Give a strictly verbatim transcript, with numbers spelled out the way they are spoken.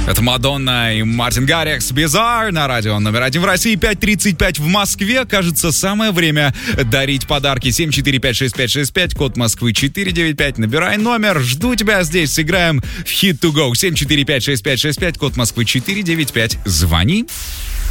Это Мадонна и Мартин Гаррикс, Bizarre на радио номер один в России, пять тридцать пять в Москве. Кажется, самое время дарить подарки. семь четыре пять шесть пять шесть пять, код Москвы четыре девять пять. Набирай номер, жду тебя здесь, сыграем в Hit to Go. семь четыре пять шесть пять шесть пять, код Москвы четыре девять пять. Звони.